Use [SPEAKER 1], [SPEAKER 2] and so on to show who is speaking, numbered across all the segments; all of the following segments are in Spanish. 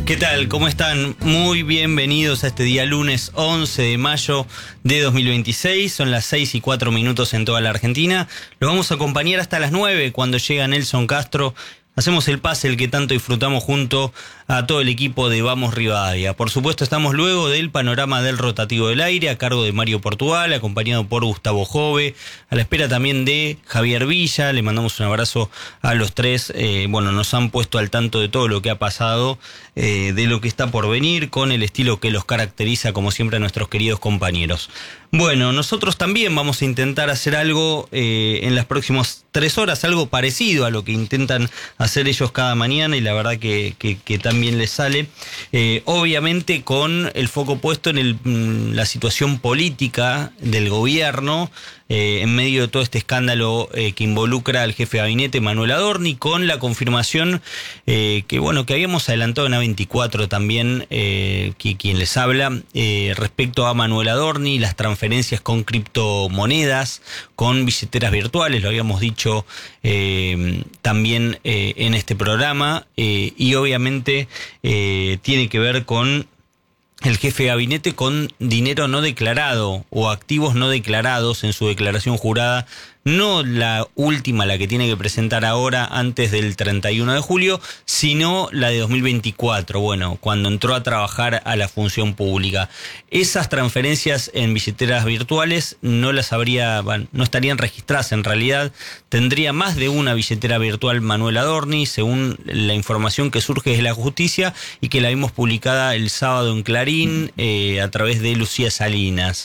[SPEAKER 1] ¿Qué tal? ¿Cómo están? Muy bienvenidos a este día lunes 11 de mayo de 2026. Son las 6:04 en toda la Argentina. Los vamos a acompañar hasta las 9 cuando llega Nelson Castro. Hacemos el pase, el que tanto disfrutamos junto a todo el equipo de Vamos Rivadavia. Por supuesto, estamos luego del panorama del rotativo del aire, a cargo de Mario Portugal, acompañado por Gustavo Jove, a la espera también de Javier Villa. Le mandamos un abrazo a los tres. Nos han puesto al tanto de todo lo que ha pasado, de lo que está por venir, con el estilo que los caracteriza, como siempre, a nuestros queridos compañeros. Bueno, nosotros también vamos a intentar hacer algo en las próximas 3 horas, algo parecido a lo que intentan hacer ellos cada mañana, y la verdad que también les sale. Obviamente con el foco puesto en la situación política del gobierno, en medio de todo este escándalo que involucra al jefe de gabinete, Manuel Adorni, con la confirmación que habíamos adelantado en A24 también, quien les habla, respecto a Manuel Adorni, las transferencias con criptomonedas, con billeteras virtuales, lo habíamos dicho también en este programa, y obviamente tiene que ver con el jefe de gabinete con dinero no declarado o activos no declarados en su declaración jurada, no la última, la que tiene que presentar ahora antes del 31 de julio, sino la de 2024, cuando entró a trabajar a la función pública. Esas transferencias en billeteras virtuales no estarían registradas en realidad. Tendría más de una billetera virtual Manuel Adorni, según la información que surge desde la justicia y que la vimos publicada el sábado en Clarín a través de Lucía Salinas.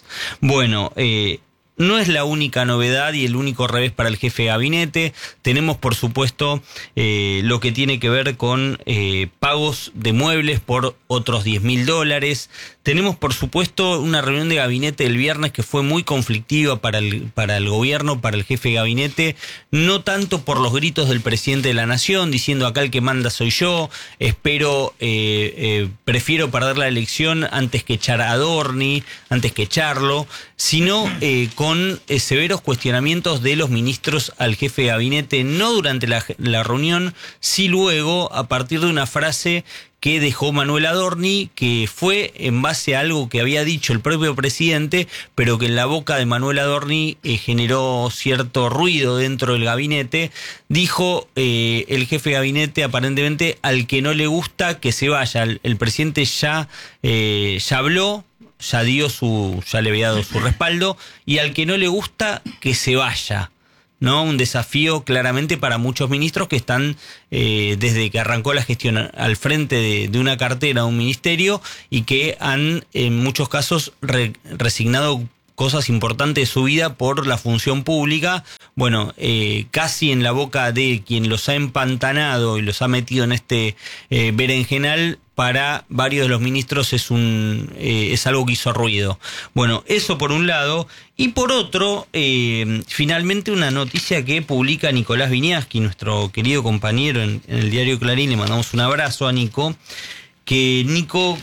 [SPEAKER 1] No es la única novedad y el único revés para el jefe de gabinete. Tenemos, por supuesto, lo que tiene que ver con pagos de muebles por otros $10.000. Tenemos, por supuesto, una reunión de gabinete el viernes que fue muy conflictiva para el gobierno, para el jefe de gabinete, no tanto por los gritos del presidente de la Nación, diciendo acá el que manda soy yo, prefiero perder la elección antes que echar a Adorni, antes que echarlo, sino con severos cuestionamientos de los ministros al jefe de gabinete, no durante la reunión, sí luego, a partir de una frase que dejó Manuel Adorni, que fue en base a algo que había dicho el propio presidente, pero que en la boca de Manuel Adorni generó cierto ruido dentro del gabinete. Dijo el jefe de gabinete, aparentemente, al que no le gusta que se vaya. El presidente ya habló, ya le había dado su respaldo, y al que no le gusta que se vaya, ¿no? Un desafío claramente para muchos ministros que están desde que arrancó la gestión al frente de una cartera, de un ministerio, y que han en muchos casos resignado cosas importantes de su vida por la función pública. Casi en la boca de quien los ha empantanado y los ha metido en este berenjenal, para varios de los ministros es algo que hizo ruido. Eso por un lado. Y por otro, finalmente una noticia que publica Nicolás Viñaski, nuestro querido compañero en el diario Clarín. Le mandamos un abrazo a Nico. Que Nico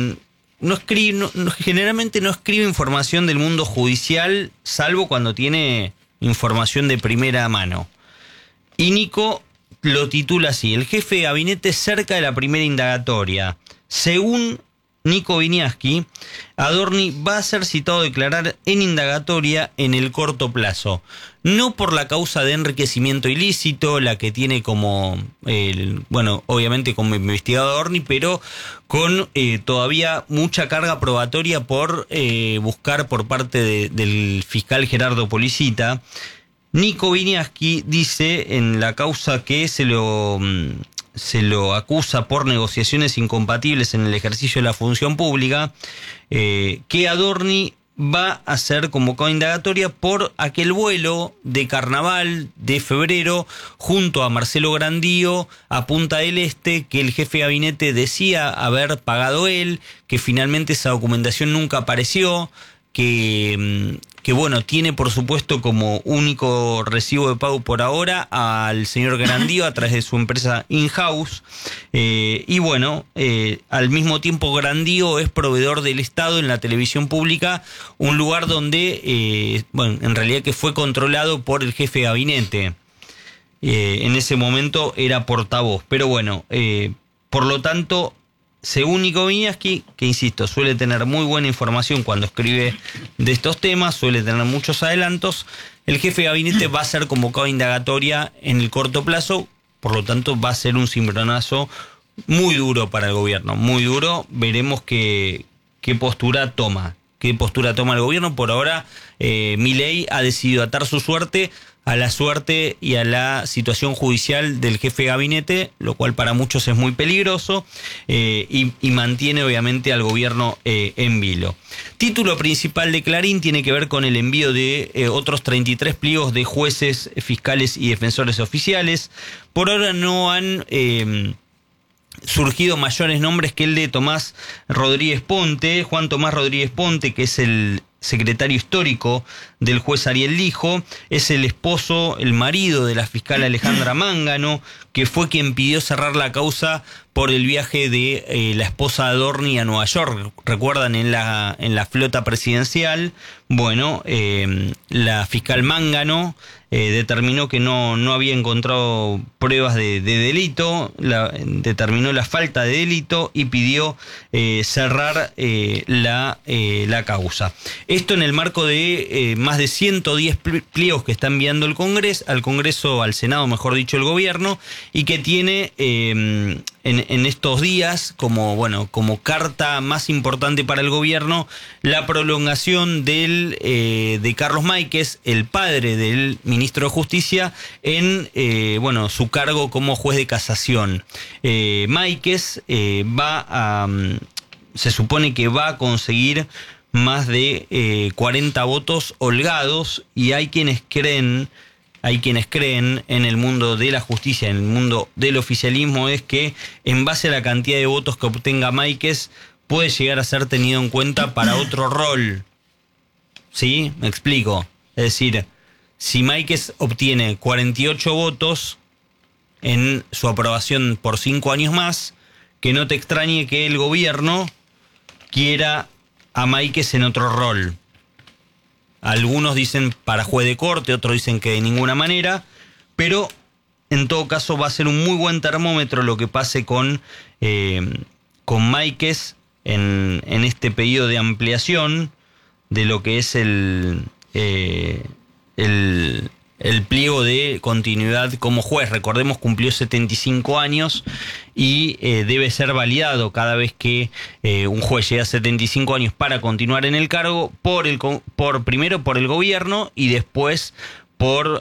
[SPEAKER 1] generalmente no escribe información del mundo judicial, salvo cuando tiene información de primera mano. Y Nico lo titula así: el jefe de gabinete cerca de la primera indagatoria. Según Nico Viñaski, Adorni va a ser citado a declarar en indagatoria en el corto plazo. No por la causa de enriquecimiento ilícito, la que tiene obviamente como investigado Adorni, pero con todavía mucha carga probatoria por buscar por parte del fiscal Gerardo Policita. Nico Viñaski dice en la causa que se lo acusa por negociaciones incompatibles en el ejercicio de la función pública, que Adorni va a ser convocado a indagatoria por aquel vuelo de carnaval de febrero junto a Marcelo Grandío a Punta del Este, que el jefe de gabinete decía haber pagado él, que finalmente esa documentación nunca apareció, que tiene por supuesto como único recibo de pago por ahora al señor Grandío a través de su empresa In-House, al mismo tiempo Grandío es proveedor del Estado en la televisión pública, un lugar donde en realidad que fue controlado por el jefe de gabinete. En ese momento era portavoz, pero por lo tanto según Nico Viñaski, que insisto, suele tener muy buena información cuando escribe de estos temas, suele tener muchos adelantos, el jefe de gabinete va a ser convocado a indagatoria en el corto plazo, por lo tanto va a ser un cimbronazo muy duro para el gobierno, muy duro. Veremos qué postura toma. ¿Qué postura toma el gobierno? Por ahora, Milei ha decidido atar su suerte a la suerte y a la situación judicial del jefe de gabinete, lo cual para muchos es muy peligroso, y mantiene obviamente al gobierno en vilo. Título principal de Clarín tiene que ver con el envío de otros 33 pliegos de jueces, fiscales y defensores oficiales. Por ahora no han surgido mayores nombres que el de Tomás Rodríguez Ponte, Juan Tomás Rodríguez Ponte, que es el secretario histórico del juez Ariel Lijo, es el esposo, el marido de la fiscal Alejandra Mangano, que fue quien pidió cerrar la causa por el viaje de la esposa de Adorni a Nueva York. ¿Recuerdan? En la flota presidencial. Bueno, la fiscal Mangano determinó que no había encontrado pruebas de delito, determinó la falta de delito y pidió cerrar la causa. Esto en el marco de más de 110 pliegos que está enviando al Congreso, al Senado, mejor dicho, el gobierno, y que tiene en estos días como carta más importante para el gobierno la prolongación de Carlos Máiquez, el padre del ministro de Justicia, en su cargo como juez de casación. Máiquez se supone que va a conseguir más de 40 votos holgados, y hay quienes creen en el mundo de la justicia, en el mundo del oficialismo, es que en base a la cantidad de votos que obtenga Máiquez puede llegar a ser tenido en cuenta para otro rol. ¿Sí? Me explico. Es decir, si Máiquez obtiene 48 votos en su aprobación por 5 años más, que no te extrañe que el gobierno quiera a Máiquez en otro rol. Algunos dicen para juez de corte, otros dicen que de ninguna manera, pero en todo caso va a ser un muy buen termómetro lo que pase con Máiquez en este pedido de ampliación de lo que es el pliego de continuidad como juez. Recordemos, cumplió 75 años y debe ser validado cada vez que un juez llega a 75 años para continuar en el cargo primero por el gobierno y después por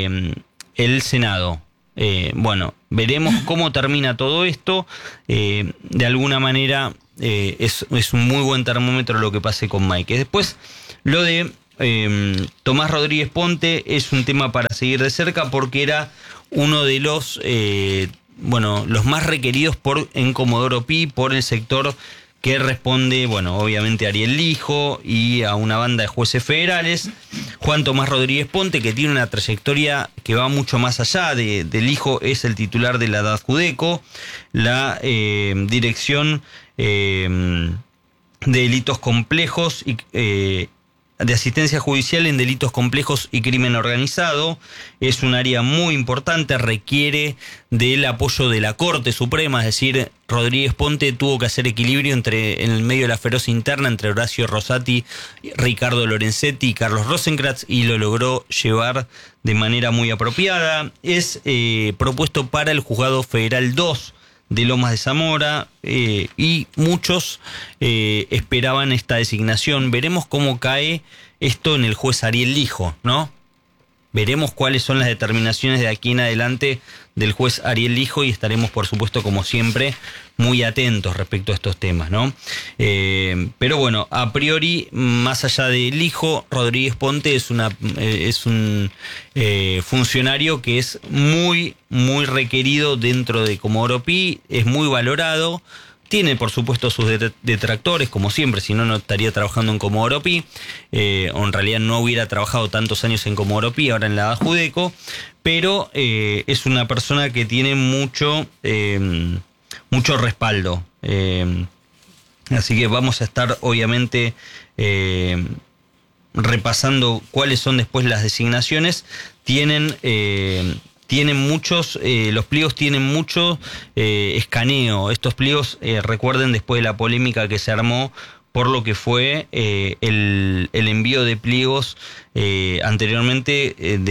[SPEAKER 1] el Senado. Veremos cómo termina todo esto. De alguna manera es un muy buen termómetro lo que pase con Máiquez. Después, lo de Tomás Rodríguez Ponte es un tema para seguir de cerca, porque era uno de los más requeridos en Comodoro Pi por el sector que responde, obviamente a Ariel Lijo y a una banda de jueces federales. Juan Tomás Rodríguez Ponte, que tiene una trayectoria que va mucho más allá de Lijo, es el titular de la DADJUDECO, la Dirección de Delitos Complejos y de asistencia judicial en delitos complejos y crimen organizado. Es un área muy importante, requiere del apoyo de la Corte Suprema, es decir, Rodríguez Ponte tuvo que hacer equilibrio en el medio de la feroz interna entre Horacio Rosati, Ricardo Lorenzetti y Carlos Rosenkrantz, y lo logró llevar de manera muy apropiada. Es propuesto para el Juzgado Federal 2 de Lomas de Zamora, y muchos esperaban esta designación. Veremos cómo cae esto en el juez Ariel Lijo, ¿no? Veremos cuáles son las determinaciones de aquí en adelante del juez Ariel Lijo, y estaremos, por supuesto, como siempre, muy atentos respecto a estos temas, ¿no? Pero a priori, más allá de Lijo, Rodríguez Ponte es un funcionario que es muy, muy requerido dentro de Comodoro Pi, es muy valorado. Tiene, por supuesto, sus detractores, como siempre, si no estaría trabajando en Comodoro Pi, o en realidad no hubiera trabajado tantos años en Comodoro Pi, ahora en la DADJUDECO, pero es una persona que tiene mucho respaldo. Así que vamos a estar, obviamente, repasando cuáles son después las designaciones. Tienen tienen muchos, los pliegos tienen mucho escaneo. Estos pliegos, recuerden después de la polémica que se armó por lo que fue el envío de pliegos anteriormente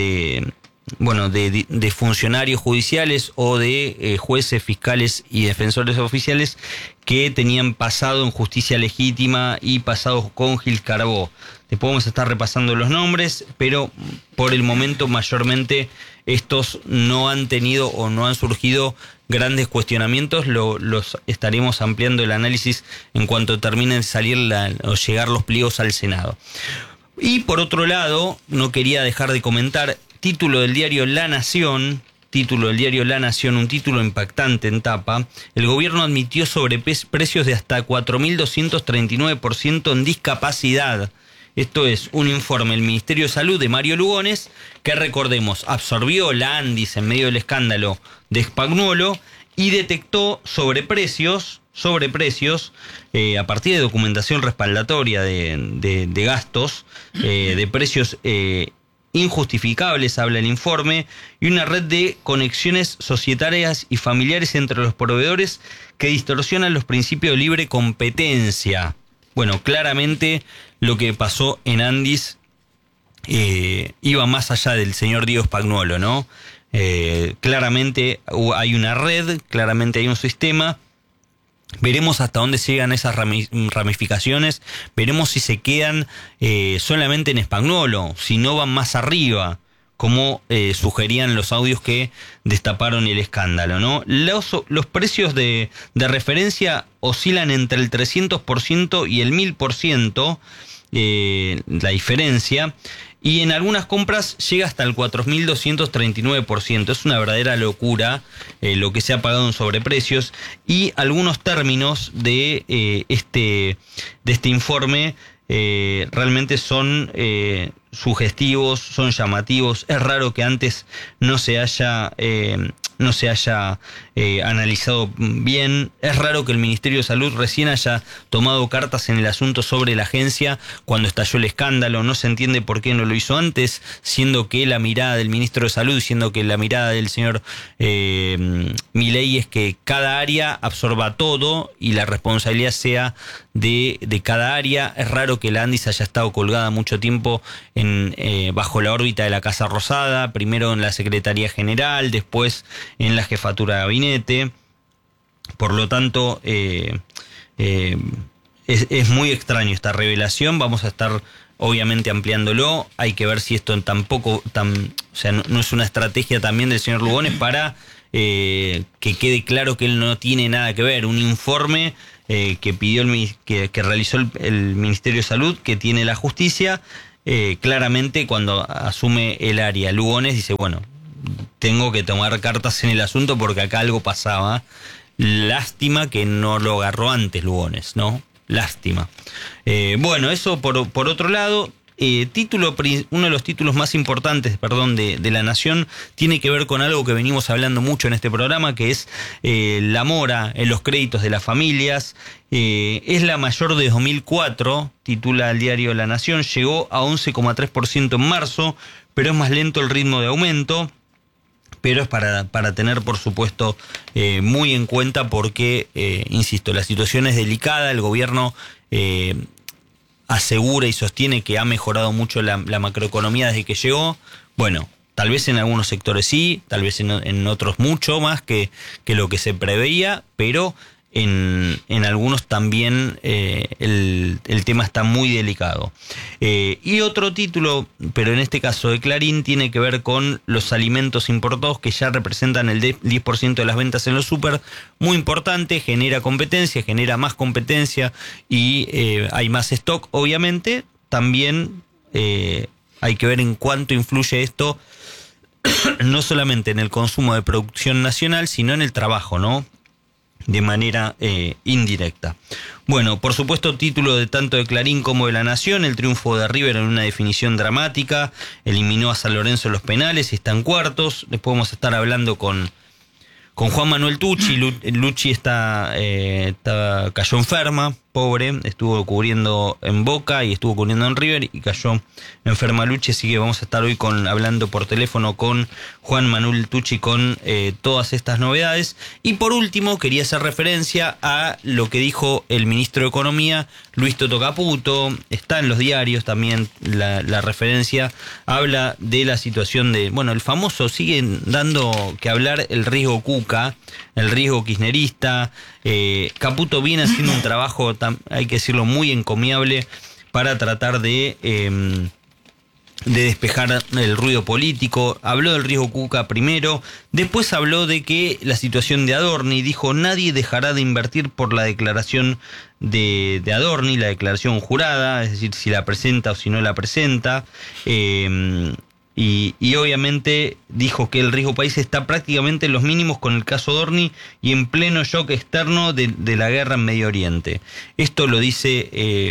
[SPEAKER 1] de funcionarios judiciales o de jueces, fiscales y defensores oficiales que tenían pasado en justicia legítima y pasado con Gil Carbó. Después vamos a estar repasando los nombres, pero por el momento mayormente estos no han tenido o no han surgido grandes cuestionamientos. Los estaremos ampliando el análisis en cuanto terminen de salir o llegar los pliegos al Senado. Y por otro lado, no quería dejar de comentar, título del diario La Nación, un título impactante en tapa. El gobierno admitió sobreprecios de hasta 4.239% en discapacidad. Esto es un informe del Ministerio de Salud de Mario Lugones, que recordemos, absorbió la Andis en medio del escándalo de Spagnuolo y detectó sobreprecios a partir de documentación respaldatoria de gastos, de precios injustificables, habla el informe, y una red de conexiones societarias y familiares entre los proveedores que distorsionan los principios de libre competencia. Bueno, claramente lo que pasó en Andis iba más allá del señor Diego Spagnuolo, ¿no? Claramente hay una red, claramente hay un sistema. Veremos hasta dónde llegan esas ramificaciones, veremos si se quedan solamente en Spagnuolo, si no van más arriba, como sugerían los audios que destaparon el escándalo, ¿no? Los precios de referencia oscilan entre el 300% y el 1000%, la diferencia, y en algunas compras llega hasta el 4.239%. Es una verdadera locura lo que se ha pagado en sobreprecios, y algunos términos de este informe realmente son sugestivos, son llamativos. Es raro que antes no se haya analizado bien. Es raro que el Ministerio de Salud recién haya tomado cartas en el asunto sobre la agencia cuando estalló el escándalo. No se entiende por qué no lo hizo antes, siendo que la mirada del Ministro de Salud, siendo que la mirada del señor Milei es que cada área absorba todo y la responsabilidad sea de cada área. Es raro que la Andis haya estado colgada mucho tiempo bajo la órbita de la Casa Rosada, primero en la Secretaría General, después en la Jefatura de Gabinete. Por lo tanto, es muy extraño esta revelación. Vamos a estar obviamente ampliándolo. Hay que ver si esto o sea, no es una estrategia también del señor Lugones para que quede claro que él no tiene nada que ver. Un informe que pidió que realizó el Ministerio de Salud, que tiene la justicia, claramente cuando asume el área Lugones dice, bueno, tengo que tomar cartas en el asunto porque acá algo pasaba. Lástima que no lo agarró antes Lugones, ¿no? Lástima. Bueno, eso por otro lado. Uno de los títulos más importantes, de La Nación, tiene que ver con algo que venimos hablando mucho en este programa, que es la mora en los créditos de las familias. Es la mayor de 2004, titula el diario La Nación. Llegó a 11,3% en marzo, pero es más lento el ritmo de aumento. Pero es para tener, por supuesto, muy en cuenta porque, insisto, la situación es delicada. El gobierno asegura y sostiene que ha mejorado mucho la macroeconomía desde que llegó. Bueno, tal vez en algunos sectores sí, tal vez en otros mucho más que lo que se preveía, pero en algunos también el tema está muy delicado. Y otro título, pero en este caso de Clarín, tiene que ver con los alimentos importados, que ya representan el 10% de las ventas en los súper. Muy importante, genera competencia, genera más competencia y hay más stock, obviamente. También hay que ver en cuánto influye esto, no solamente en el consumo de producción nacional, sino en el trabajo, ¿no? De manera indirecta. Bueno, por supuesto, título de tanto de Clarín como de La Nación: el triunfo de River en una definición dramática, eliminó a San Lorenzo en los penales y está en cuartos. Después vamos a estar hablando con Juan Manuel Tucci. Luchi cayó enferma, pobre, estuvo cubriendo en Boca y estuvo cubriendo en River y cayó enferma Luchi, así que vamos a estar hoy hablando por teléfono con Juan Manuel Tucci con todas estas novedades. Y por último, quería hacer referencia a lo que dijo el ministro de Economía, Luis Toto Caputo. Está en los diarios también la referencia, habla de la situación de, bueno, el famoso, sigue dando que hablar el riesgo Cuca, el riesgo kirchnerista. Caputo viene haciendo un trabajo, hay que decirlo, muy encomiable para tratar de despejar el ruido político. Habló del riesgo Cuca primero, después habló de que la situación de Adorni, dijo nadie dejará de invertir por la declaración de Adorni, la declaración jurada, es decir, si la presenta o si no la presenta. Y obviamente dijo que el riesgo país está prácticamente en los mínimos con el caso Adorni y en pleno shock externo de la guerra en Medio Oriente. Esto lo dice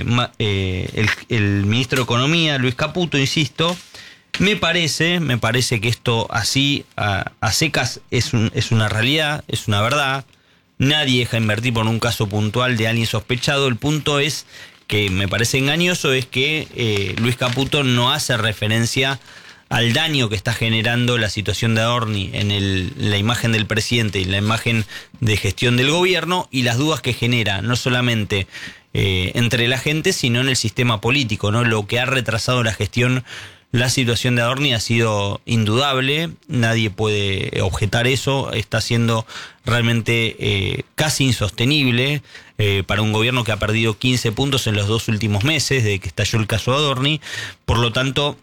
[SPEAKER 1] el ministro de Economía, Luis Caputo, insisto. Me parece que esto así a secas es una realidad, es una verdad. Nadie deja invertir por un caso puntual de alguien sospechado. El punto es que me parece engañoso es que Luis Caputo no hace referencia al daño que está generando la situación de Adorni en la imagen del presidente y la imagen de gestión del gobierno y las dudas que genera, no solamente entre la gente, sino en el sistema político, ¿no? Lo que ha retrasado la gestión, la situación de Adorni ha sido indudable, nadie puede objetar eso, está siendo realmente casi insostenible para un gobierno que ha perdido 15 puntos en los 2 últimos meses desde que estalló el caso Adorni. Por lo tanto,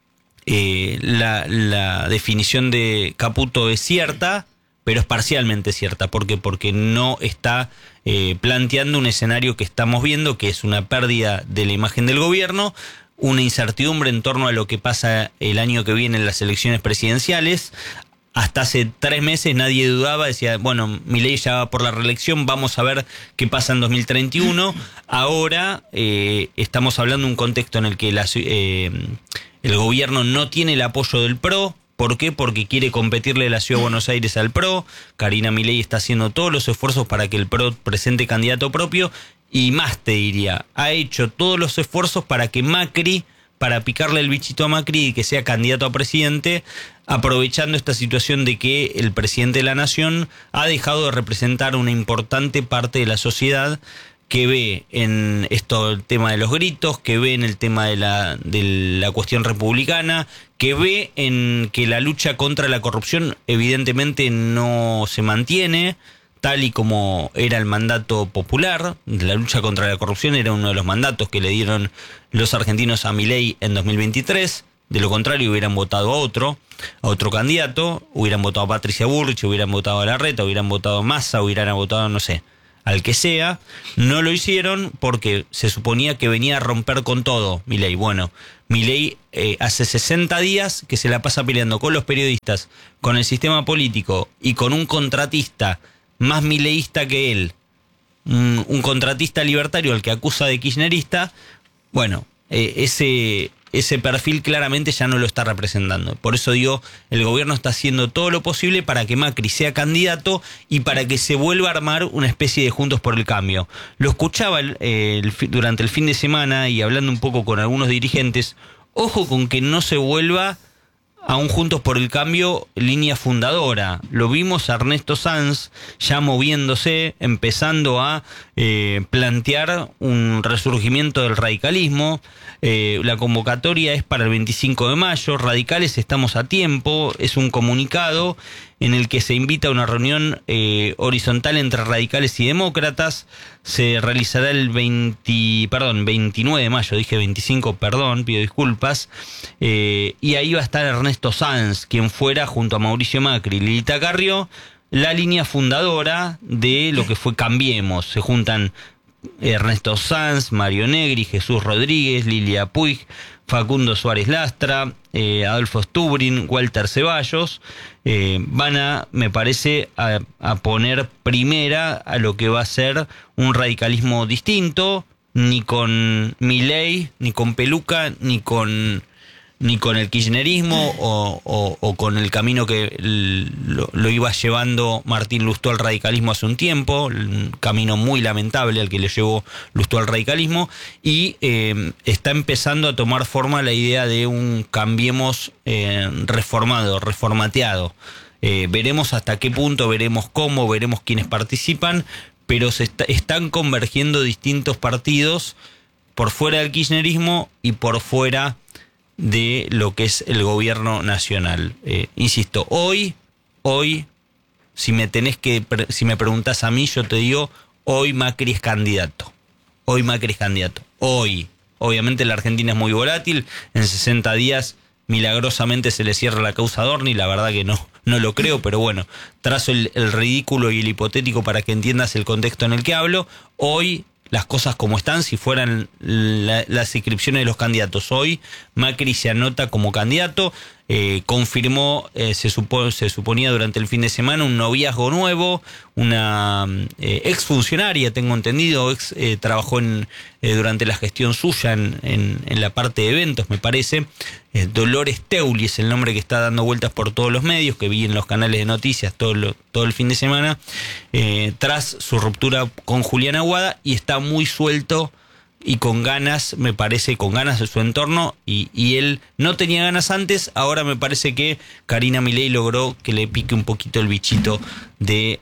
[SPEAKER 1] la definición de Caputo es cierta, pero es parcialmente cierta. ¿Por qué? Porque no está planteando un escenario que estamos viendo, que es una pérdida de la imagen del gobierno, una incertidumbre en torno a lo que pasa el año que viene en las elecciones presidenciales. Hasta hace 3 meses nadie dudaba, decía, bueno, Milei ya va por la reelección, vamos a ver qué pasa en 2031. Ahora estamos hablando de un contexto en el que el gobierno no tiene el apoyo del PRO. ¿Por qué? Porque quiere competirle la Ciudad de Buenos Aires al PRO. Karina Milei está haciendo todos los esfuerzos para que el PRO presente candidato propio. Y más te diría, ha hecho todos los esfuerzos para que Macri, para picarle el bichito a Macri y que sea candidato a presidente, aprovechando esta situación de que el presidente de la nación ha dejado de representar una importante parte de la sociedad que ve en esto el tema de los gritos, que ve en el tema de la cuestión republicana, que ve en que la lucha contra la corrupción evidentemente no se mantiene, tal y como era el mandato popular. La lucha contra la corrupción era uno de los mandatos que le dieron los argentinos a Milei en 2023. De lo contrario hubieran votado a otro candidato, hubieran votado a Patricia Bullrich, hubieran votado a Larreta, hubieran votado a Massa, hubieran votado, no sé, al que sea. No lo hicieron porque se suponía que venía a romper con todo Milei. Bueno, Milei hace 60 días que se la pasa peleando con los periodistas, con el sistema político y con un contratista más mileísta que él, un contratista libertario al que acusa de kirchnerista. Bueno, ese perfil claramente ya no lo está representando. Por eso digo, el gobierno está haciendo todo lo posible para que Macri sea candidato y para que se vuelva a armar una especie de Juntos por el Cambio. Lo escuchaba durante el fin de semana y hablando un poco con algunos dirigentes. Ojo con que no se vuelva a un Juntos por el Cambio línea fundadora. Lo vimos a Ernesto Sanz ya moviéndose, empezando a plantear un resurgimiento del radicalismo. La convocatoria es para el 25 de mayo. Radicales, estamos a tiempo. Es un comunicado en el que se invita a una reunión horizontal entre radicales y demócratas. Se realizará el 29 de mayo, dije 25, perdón, pido disculpas. Y ahí va a estar Ernesto Sanz, quien fuera, junto a Mauricio Macri y Lilita Carrió, la línea fundadora de lo que fue Cambiemos. Se juntan Ernesto Sanz, Mario Negri, Jesús Rodríguez, Lilia Puig, Facundo Suárez Lastra, Adolfo Stubrin, Walter Ceballos. Van a, me parece, a poner primera a lo que va a ser un radicalismo distinto, ni con Milei, ni con Peluca, ni con ni con el kirchnerismo o con el camino que lo iba llevando Martín Lustó al radicalismo hace un tiempo, un camino muy lamentable al que le llevó Lustó al radicalismo, y está empezando a tomar forma la idea de un Cambiemos reformateado. Veremos hasta qué punto, veremos cómo, veremos quiénes participan, pero están convergiendo distintos partidos por fuera del kirchnerismo y por fuera de lo que es el gobierno nacional. Insisto, hoy, si me preguntás a mí, yo te digo, hoy Macri es candidato. Hoy. Obviamente la Argentina es muy volátil, en 60 días milagrosamente se le cierra la causa Dorni, la verdad que no lo creo, pero bueno, trazo el ridículo y el hipotético para que entiendas el contexto en el que hablo. Hoy las cosas como están, si fueran las inscripciones de los candidatos hoy, Macri se anota como candidato, confirmó, se suponía durante el fin de semana, un noviazgo nuevo, una exfuncionaria, tengo entendido, trabajó durante la gestión suya en la parte de eventos, me parece. Dolores Teuli es el nombre que está dando vueltas por todos los medios, que vi en los canales de noticias todo el fin de semana, tras su ruptura con Julián Aguada, y está muy suelto y con ganas, me parece, con ganas de su entorno, y él no tenía ganas antes. Ahora me parece que Karina Milei logró que le pique un poquito el bichito de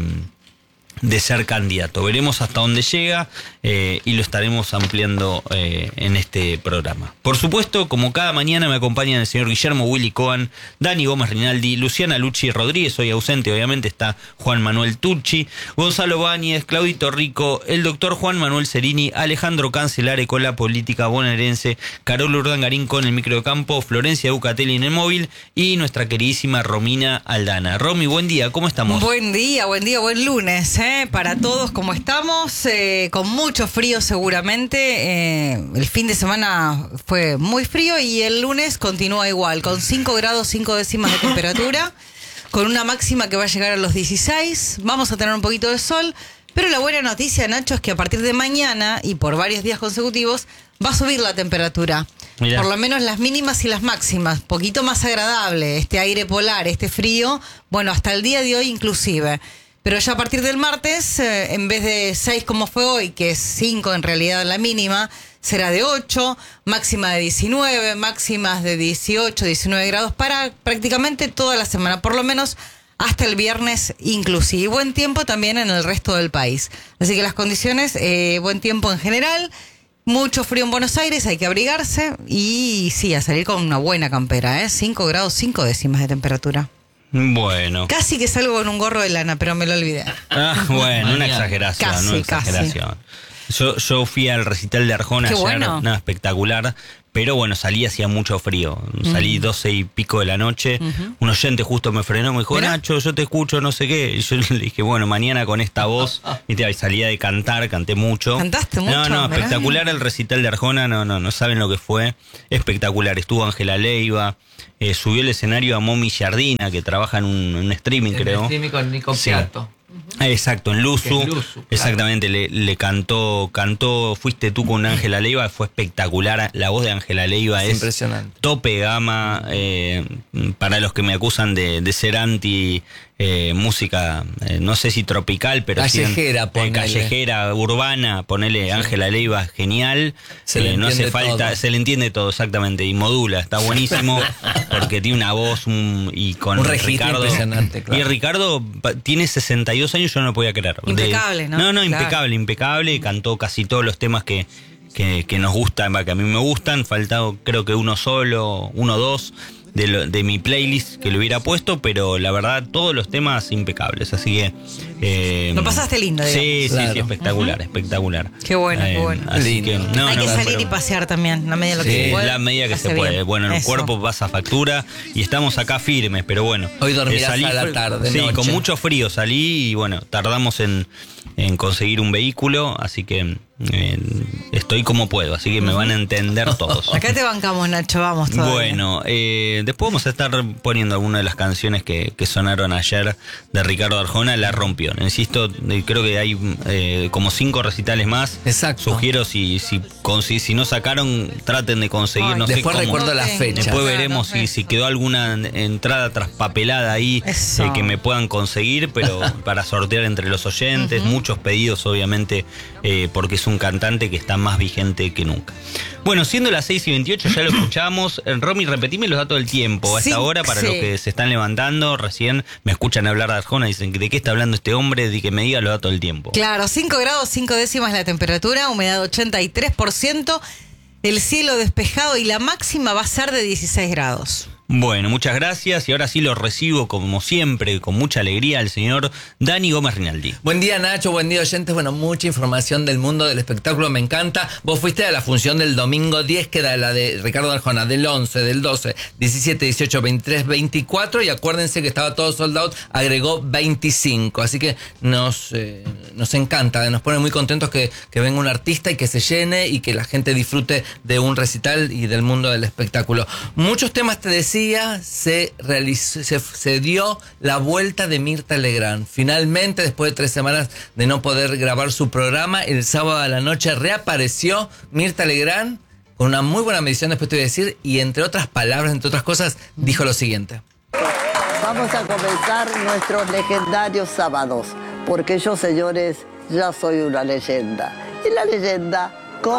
[SPEAKER 1] ser candidato. Veremos hasta dónde llega y lo estaremos ampliando en este programa. Por supuesto, como cada mañana me acompañan el señor Guillermo Willy Cohen, Dani Gómez Rinaldi, Luciana Lucci Rodríguez, hoy ausente obviamente, está Juan Manuel Tucci, Gonzalo Báñez, Claudito Rico, el doctor Juan Manuel Cerini, Alejandro Cancelare con la política bonaerense, Carol Urdangarín con el microcampo, Florencia Ducatelli en el móvil y nuestra queridísima Romina Aldana. Romy, buen día, ¿cómo estamos?
[SPEAKER 2] Buen día, buen lunes. Para todos, ¿cómo estamos? Con mucho frío seguramente. El fin de semana fue muy frío y el lunes continúa igual, con 5 grados 5 décimas de temperatura, con una máxima que va a llegar a los 16. Vamos a tener un poquito de sol, pero la buena noticia, Nacho, es que a partir de mañana y por varios días consecutivos va a subir la temperatura. Mirá. Por lo menos las mínimas y las máximas, poquito más agradable, este aire polar, este frío, bueno, hasta el día de hoy inclusive. Pero ya a partir del martes, en vez de 6 como fue hoy, que es 5 en realidad la mínima, será de 8, máxima de 19, máximas de 18, 19 grados para prácticamente toda la semana, por lo menos hasta el viernes inclusive. Y buen tiempo también en el resto del país. Así que las condiciones, buen tiempo en general, mucho frío en Buenos Aires, hay que abrigarse y sí, a salir con una buena campera, 5 grados 5 décimas de temperatura.
[SPEAKER 1] Bueno.
[SPEAKER 2] Casi que salgo con un gorro de lana, pero me lo olvidé.
[SPEAKER 1] Bueno, una exageración.
[SPEAKER 2] Casi,
[SPEAKER 1] una exageración. Yo fui al recital de Arjona ayer,
[SPEAKER 2] bueno.
[SPEAKER 1] Nada espectacular, pero bueno, salí, hacía mucho frío. Salí 12 y pico de la noche. Un oyente justo me frenó, me dijo, Nacho, yo te escucho, no sé qué. Y yo le dije, bueno, mañana con esta voz, y salía de cantar, canté mucho.
[SPEAKER 2] ¿Cantaste mucho?
[SPEAKER 1] No, espectacular el recital de Arjona, no saben lo que fue. Espectacular, estuvo Ángela Leiva. Subió el escenario a Momi Giardina, que trabaja en un streaming, creo.
[SPEAKER 3] En streaming con Nico Piatto.
[SPEAKER 1] Exacto, en Luzu. Exactamente, claro. Le cantó Fuiste tú con Ángela Leiva, fue espectacular. La voz de Ángela Leiva es
[SPEAKER 3] impresionante.
[SPEAKER 1] Tope gama. Para los que me acusan de ser anti música, no sé si tropical, pero
[SPEAKER 3] callejera,
[SPEAKER 1] sí, callejera, urbana, ponele Ángela Leiva, genial. No hace falta, todo. Se le entiende todo, exactamente, y modula, está buenísimo, porque tiene una voz y con
[SPEAKER 3] un
[SPEAKER 1] Ricardo.
[SPEAKER 3] Impresionante, claro.
[SPEAKER 1] Y Ricardo tiene 62 años, yo no lo podía creer.
[SPEAKER 2] Impecable, ¿no?
[SPEAKER 1] No, claro. impecable, cantó casi todos los temas que nos gustan, que a mí me gustan, faltado creo que uno o dos de mi playlist que lo hubiera puesto, pero la verdad todos los temas impecables, así que
[SPEAKER 2] lo pasaste lindo, digamos.
[SPEAKER 1] Sí, espectacular, espectaur.
[SPEAKER 2] Qué bueno, qué bueno.
[SPEAKER 1] Así que,
[SPEAKER 2] hay que salir y pasear también, la medida de lo que se puede.
[SPEAKER 1] La medida que se puede. Bien. Bueno, el cuerpo pasa factura y estamos acá firmes, pero bueno.
[SPEAKER 3] Hoy dormirás a la tarde,
[SPEAKER 1] sí,
[SPEAKER 3] noche.
[SPEAKER 1] Con mucho frío salí y bueno, tardamos en conseguir un vehículo, así que estoy como puedo, así que me van a entender todos.
[SPEAKER 2] Acá te bancamos, Nacho, vamos todavía.
[SPEAKER 1] Bueno, después vamos a estar poniendo algunas de las canciones que sonaron ayer de Ricardo Arjona. La rompió campeón. Insisto, creo que hay como 5 recitales más.
[SPEAKER 3] Exacto.
[SPEAKER 1] Sugiero si no sacaron, traten de conseguir, no sé
[SPEAKER 3] después
[SPEAKER 1] cómo.
[SPEAKER 3] recuerdo la fecha.
[SPEAKER 1] Después veremos si quedó alguna entrada traspapelada ahí que me puedan conseguir, pero para sortear entre los oyentes. Muchos pedidos, obviamente, porque es un cantante que está más vigente que nunca. Bueno, siendo las 6:28, ya lo escuchamos. Romy, repetime los datos del tiempo a esta hora para los que se están levantando. Recién me escuchan hablar de Arjona y dicen, ¿de qué está hablando este hombre? De que me diga los datos del tiempo.
[SPEAKER 2] Claro, 5 grados, 5 décimas la temperatura, humedad 83%, el cielo despejado y la máxima va a ser de 16 grados.
[SPEAKER 1] Bueno, muchas gracias y ahora sí lo recibo como siempre, con mucha alegría, al señor Dani Gómez Rinaldi.
[SPEAKER 3] Buen día, Nacho, buen día, oyentes. Bueno, mucha información del mundo del espectáculo, me encanta. Vos fuiste a la función del domingo 10, que era la de Ricardo Arjona, del 11, del 12, 17, 18, 23, 24, y acuérdense que estaba todo sold out, agregó 25, así que nos encanta, nos pone muy contentos que venga un artista y que se llene y que la gente disfrute de un recital y del mundo del espectáculo. Muchos temas, te decía, se dio la vuelta de Mirtha Legrand. Finalmente, después de 3 semanas de no poder grabar su programa, el sábado a la noche reapareció Mirtha Legrand con una muy buena medición, después te voy a decir, y entre otras palabras, entre otras cosas, dijo lo siguiente.
[SPEAKER 4] Vamos a comenzar nuestros legendarios sábados, porque yo, señores, ya soy una leyenda. Y la leyenda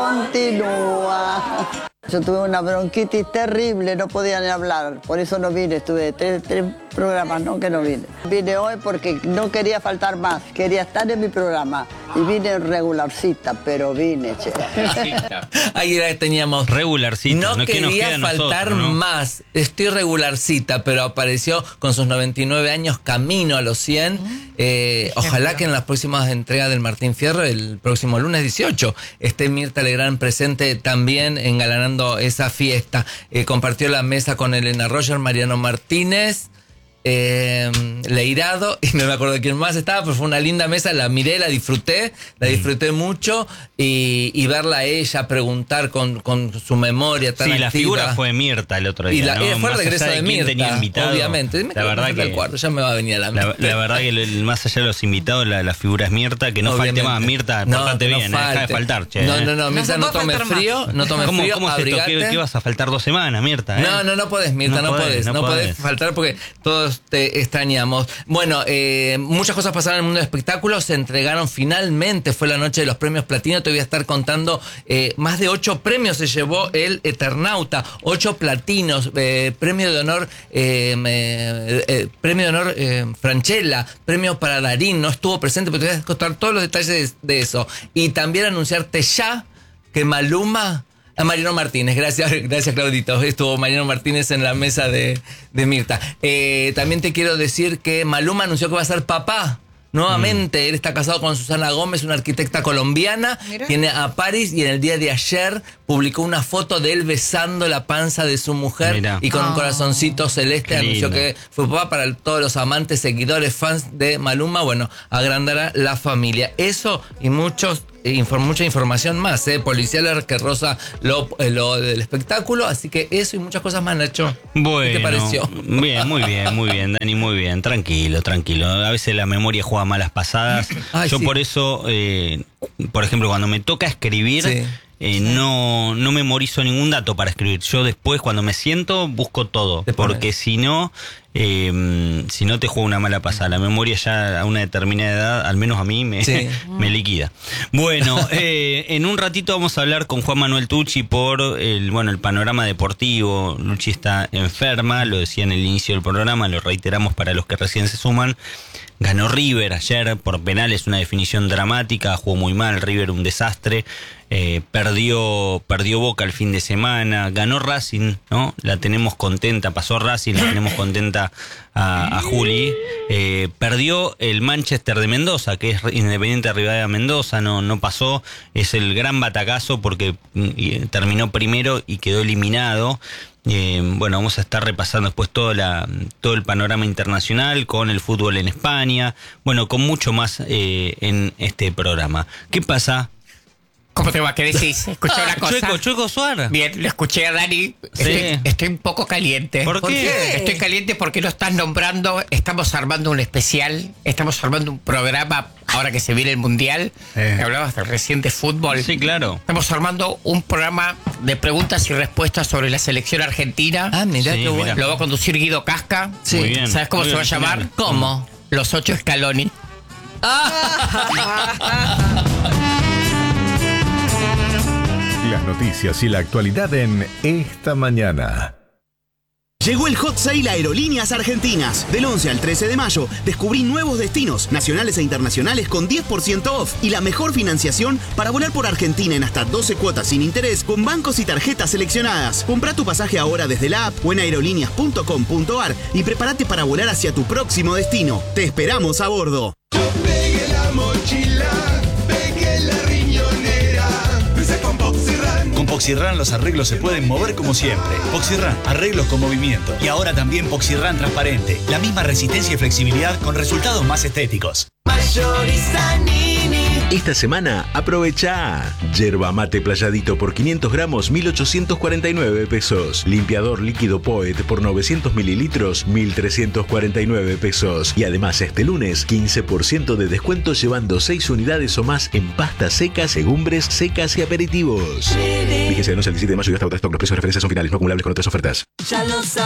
[SPEAKER 4] continúa. Yo tuve una bronquitis terrible, no podía ni hablar, por eso no vine, estuve 3 programas, no que no vine. Vine hoy porque no quería faltar más, quería estar en mi programa y vine regularcita, pero vine, che.
[SPEAKER 3] Ahí teníamos
[SPEAKER 1] regularcita.
[SPEAKER 3] No quería faltar más, estoy regularcita, pero apareció con sus 99 años camino a los 100. Ojalá que en las próximas entregas del Martín Fierro, el próximo lunes 18, esté Mirtha Legrand presente también engalanando esa fiesta. Compartió la mesa con Elena Roger, Mariano Martínez, Leirado, y no me acuerdo de quién más estaba, pero fue una linda mesa, la miré, la disfruté mucho, y verla a ella preguntar con su memoria tan activa.
[SPEAKER 1] La figura fue Mirtha el otro día,
[SPEAKER 3] y fue el regreso de Mirtha,
[SPEAKER 1] invitado,
[SPEAKER 3] obviamente.
[SPEAKER 1] La verdad que
[SPEAKER 3] cuarto, ya me va a venir a la mente.
[SPEAKER 1] La verdad que más allá de los invitados, la figura es Mirtha, que no obviamente falte más. Mirtha, portate bien, deja de faltar, che.
[SPEAKER 3] No, Mirtha, no tome frío,
[SPEAKER 1] ¿Cómo es esto? ¿Qué vas a faltar 2 semanas, Mirtha?
[SPEAKER 3] No podés, Mirtha, no podés faltar porque todos te extrañamos. Bueno, muchas cosas pasaron en el mundo del espectáculo, se entregaron finalmente, fue la noche de los premios Platino, te voy a estar contando, más de 8 premios se llevó el Eternauta, 8 platinos, premio de honor Franchella, premio para Darín, no estuvo presente, pero te voy a contar todos los detalles de eso. Y también anunciarte ya que Maluma... A Mariano Martínez, gracias Claudito. Estuvo Mariano Martínez en la mesa de Mirtha. También te quiero decir que Maluma anunció que va a ser papá. Nuevamente, él está casado con Susana Gómez, una arquitecta colombiana. Mira. Tiene a París, y en el día de ayer publicó una foto de él besando la panza de su mujer. Mira. Y con un corazoncito celeste. Anunció que fue papá. Para todos los amantes, seguidores, fans de Maluma. Bueno, agrandará la familia. Eso y mucha información más, policial que roza lo del espectáculo, así que eso y muchas cosas más, Nacho.
[SPEAKER 1] Bueno,
[SPEAKER 3] ¿qué te pareció?
[SPEAKER 1] Bien, muy bien, Dani, muy bien, tranquilo. A veces la memoria juega malas pasadas. Yo por eso, por ejemplo, cuando me toca escribir, no memorizo ningún dato para escribir. Yo después, cuando me siento, busco todo, porque si no te juega una mala pasada. La memoria ya a una determinada edad, al menos a mí, me liquida. Bueno, en un ratito vamos a hablar con Juan Manuel Tucci por el panorama deportivo. Luchi está enferma, lo decía en el inicio del programa, lo reiteramos para los que recién se suman. Ganó River ayer por penales, una definición dramática, jugó muy mal, River un desastre, perdió Boca el fin de semana, ganó Racing, ¿no? La tenemos contenta, pasó Racing, la tenemos contenta a Juli, perdió el Manchester de Mendoza, que es Independiente de Rivadavia Mendoza, no pasó, es el gran batacazo porque terminó primero y quedó eliminado. Bueno, vamos a estar repasando después todo el panorama internacional con el fútbol en España, bueno, con mucho más en este programa. ¿Qué pasa?
[SPEAKER 5] ¿Cómo te va? ¿Qué decís? Escuché una cosa.
[SPEAKER 1] Chueco Suar.
[SPEAKER 5] Bien, lo escuché a Dani.
[SPEAKER 1] Sí.
[SPEAKER 5] Estoy un poco caliente.
[SPEAKER 1] ¿Por qué?
[SPEAKER 5] Estoy caliente porque lo estás nombrando. Estamos armando un especial. Estamos armando un programa ahora que se viene el Mundial. Hablabas recién de fútbol.
[SPEAKER 1] Sí, claro.
[SPEAKER 5] Estamos armando un programa de preguntas y respuestas sobre la selección argentina.
[SPEAKER 3] Ah, mirá
[SPEAKER 1] Sí,
[SPEAKER 3] qué bueno.
[SPEAKER 1] mirá.
[SPEAKER 5] Lo va a conducir Guido Casca.
[SPEAKER 1] Sí. Muy bien.
[SPEAKER 5] ¿Sabes cómo
[SPEAKER 1] Muy
[SPEAKER 5] se va a
[SPEAKER 1] bien,
[SPEAKER 5] llamar?
[SPEAKER 1] genial.
[SPEAKER 3] ¿Cómo?
[SPEAKER 5] Los 8 Scaloni.
[SPEAKER 6] Las noticias y la actualidad en Esta Mañana.
[SPEAKER 7] Llegó el Hot Sale Aerolíneas Argentinas. Del 11 al 13 de mayo, descubrí nuevos destinos, nacionales e internacionales con 10% off y la mejor financiación para volar por Argentina en hasta 12 cuotas sin interés con bancos y tarjetas seleccionadas. Comprá tu pasaje ahora desde la app o en aerolíneas.com.ar y prepárate para volar hacia tu próximo destino. Te esperamos a bordo.
[SPEAKER 8] Pegué la mochila, pegué la riñonera, crucé con Poxirran.
[SPEAKER 9] Con Poxirran los arreglos se pueden mover como siempre. Poxirran, arreglos con movimiento. Y ahora también Poxirran transparente. La misma resistencia y flexibilidad con resultados más estéticos.
[SPEAKER 6] Esta semana aprovecha yerba mate playadito por 500 gramos 1.849 pesos. Limpiador líquido Poet por 900 mililitros 1.349 pesos. Y además este lunes 15% de descuento llevando 6 unidades o más en pastas secas, legumbres secas y aperitivos. Fíjese, no es el 17 de mayo y hasta agotar stock. Los precios de referencia son finales, no acumulables con otras ofertas.
[SPEAKER 8] Ya lo sabes.